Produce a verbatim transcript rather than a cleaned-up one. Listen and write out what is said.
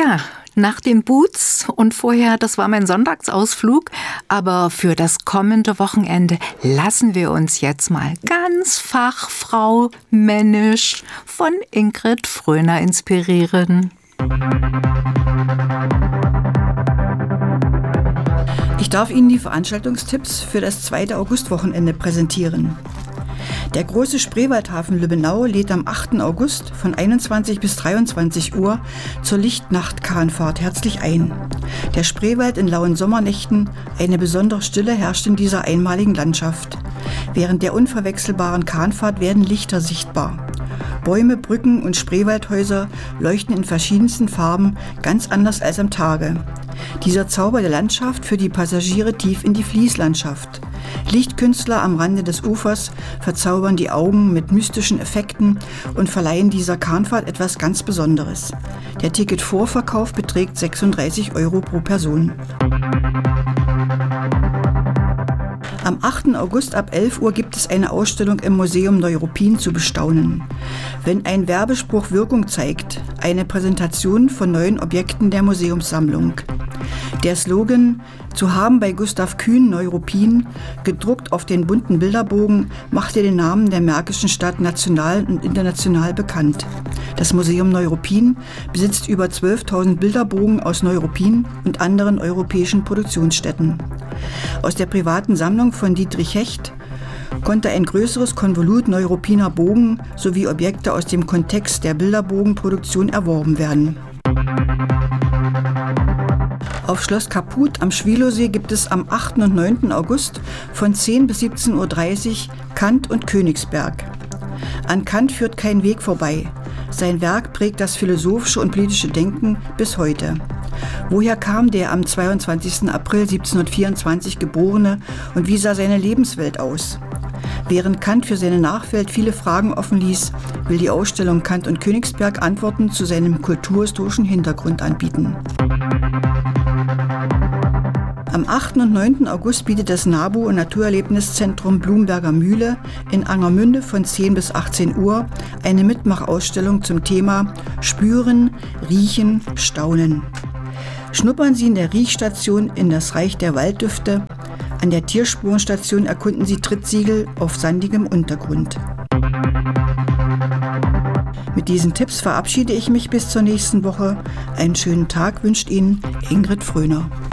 Ja, nach den Boots und vorher, das war mein Sonntagsausflug, aber für das kommende Wochenende lassen wir uns jetzt mal ganz fachfrau-männisch von Ingrid Fröner inspirieren. Ich darf Ihnen die Veranstaltungstipps für das zweite Augustwochenende präsentieren. Der große Spreewaldhafen Lübbenau lädt am achten August von einundzwanzig bis dreiundzwanzig Uhr zur Lichtnacht-Kahnfahrt herzlich ein. Der Spreewald in lauen Sommernächten, eine besondere Stille herrscht in dieser einmaligen Landschaft. Während der unverwechselbaren Kahnfahrt werden Lichter sichtbar. Bäume, Brücken und Spreewaldhäuser leuchten in verschiedensten Farben, ganz anders als am Tage. Dieser Zauber der Landschaft führt die Passagiere tief in die Fließlandschaft. Lichtkünstler am Rande des Ufers verzaubern die Augen mit mystischen Effekten und verleihen dieser Kahnfahrt etwas ganz Besonderes. Der Ticketvorverkauf beträgt sechsunddreißig Euro pro Person. Am achten August ab elf Uhr gibt es eine Ausstellung im Museum Neuruppin zu bestaunen. Wenn ein Werbespruch Wirkung zeigt, eine Präsentation von neuen Objekten der Museumssammlung. Der Slogan „Zu haben bei Gustav Kühn Neuruppin", gedruckt auf den bunten Bilderbogen, machte den Namen der märkischen Stadt national und international bekannt. Das Museum Neuruppin besitzt über zwölftausend Bilderbogen aus Neuruppin und anderen europäischen Produktionsstätten. Aus der privaten Sammlung von Dietrich Hecht konnte ein größeres Konvolut Neuruppiner Bogen sowie Objekte aus dem Kontext der Bilderbogenproduktion erworben werden. Auf Schloss Kaput am Schwielowsee gibt es am achten und neunten August von zehn bis siebzehn Uhr dreißig Kant und Königsberg. An Kant führt kein Weg vorbei. Sein Werk prägt das philosophische und politische Denken bis heute. Woher kam der am zweiundzwanzigsten April siebzehnhundertvierundzwanzig geborene und wie sah seine Lebenswelt aus? Während Kant für seine Nachwelt viele Fragen offen ließ, will die Ausstellung Kant und Königsberg Antworten zu seinem kulturhistorischen Hintergrund anbieten. Am achten und neunten August bietet das NABU und Naturerlebniszentrum Blumberger Mühle in Angermünde von zehn bis achtzehn Uhr eine Mitmachausstellung zum Thema Spüren, Riechen, Staunen. Schnuppern Sie in der Riechstation in das Reich der Walddüfte. An der Tierspurenstation erkunden Sie Trittsiegel auf sandigem Untergrund. Mit diesen Tipps verabschiede ich mich bis zur nächsten Woche. Einen schönen Tag wünscht Ihnen Ingrid Fröner.